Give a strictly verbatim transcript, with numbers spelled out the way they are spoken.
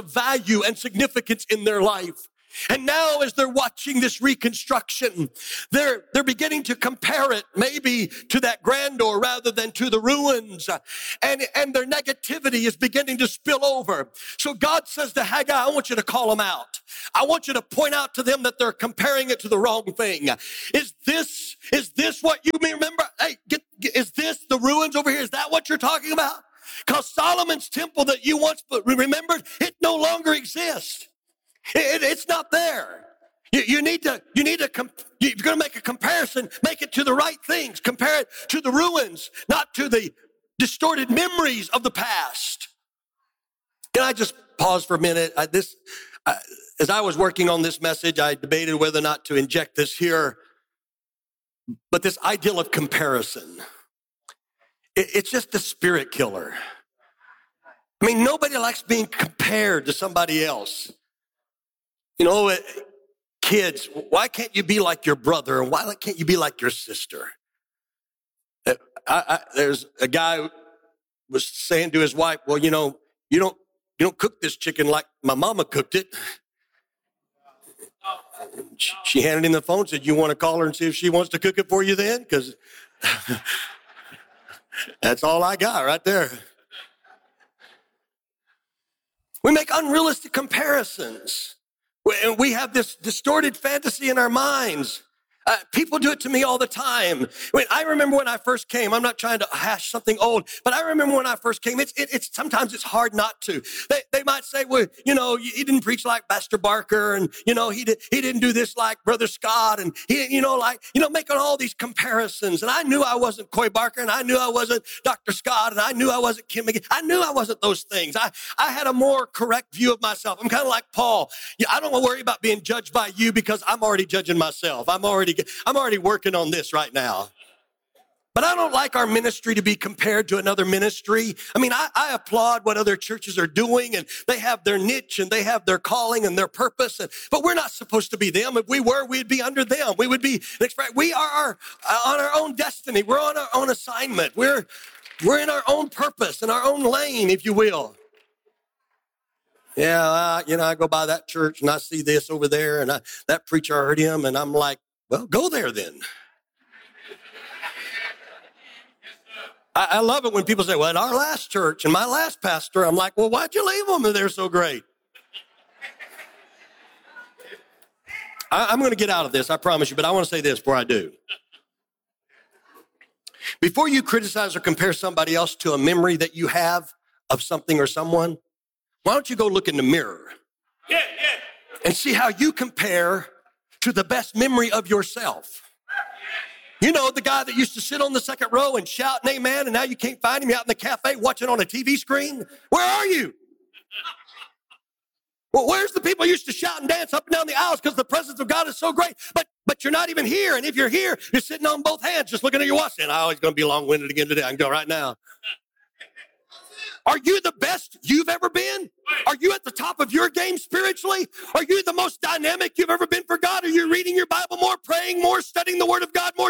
value and significance in their life. And now as they're watching this reconstruction, they're, they're beginning to compare it maybe to that grandeur rather than to the ruins. And, and their negativity is beginning to spill over. So God says to Haggai, I want you to call them out. I want you to point out to them that they're comparing it to the wrong thing. Is this, is this what you remember? Hey, get, is this the ruins over here? Is that what you're talking about? Because Solomon's temple that you once remembered, it no longer exists. It, it, it's not there. You, you need to, you need to, comp- you're going to make a comparison, make it to the right things, compare it to the ruins, not to the distorted memories of the past. Can I just pause for a minute? I, this, uh, as I was working on this message, I debated whether or not to inject this here, but this ideal of comparison, it, it's just a spirit killer. I mean, nobody likes being compared to somebody else. You know, kids, why can't you be like your brother? And why can't you be like your sister? I, I, there's a guy who was saying to his wife, well, you know, you don't, you don't cook this chicken like my mama cooked it. She handed him the phone, said, you want to call her and see if she wants to cook it for you then? Because that's all I got right there. We make unrealistic comparisons. And we have this distorted fantasy in our minds. Uh, people do it to me all the time. When I remember when I first came, I'm not trying to hash something old, but I remember when I first came, it's, it, it's sometimes it's hard not to. They, they might say, well, you know, he didn't preach like Pastor Barker, and, you know, he did, he didn't do this like Brother Scott, and he, you know, like, you know, making all these comparisons. And I knew I wasn't Coy Barker, and I knew I wasn't Doctor Scott, and I knew I wasn't Kim McGee. I knew I wasn't those things. I, I had a more correct view of myself. I'm kind of like Paul. Yeah, I don't worry about being judged by you because I'm already judging myself. I'm already I'm already working on this right now. But I don't like our ministry to be compared to another ministry. I mean, I, I applaud what other churches are doing, and they have their niche and they have their calling and their purpose. And, but we're not supposed to be them. If we were, we'd be under them. We would be, we are our, uh, on our own destiny. We're on our own assignment. We're, we're in our own purpose, in our own lane, if you will. Yeah, uh, you know, I go by that church and I see this over there, and I, that preacher, I heard him, and I'm like, well, go there then. I, I love it when people say, well, at our last church and my last pastor, I'm like, well, why'd you leave them if they're so great? I, I'm going to get out of this, I promise you, but I want to say this before I do. Before you criticize or compare somebody else to a memory that you have of something or someone, why don't you go look in the mirror yeah, yeah. and see how you compare to the best memory of yourself. You know, the guy that used to sit on the second row and shout an amen, and now you can't find him out in the cafe watching on a T V screen? Where are you? Well, where's the people who used to shout and dance up and down the aisles because the presence of God is so great, but but you're not even here. And if you're here, you're sitting on both hands just looking at your watch. And oh, it's going to be long-winded again today. I can go right now. Are you the best you've ever been? Are you at the top of your game spiritually? Are you the most dynamic you've ever been for God? Are you reading your Bible more, praying more, studying the Word of God more,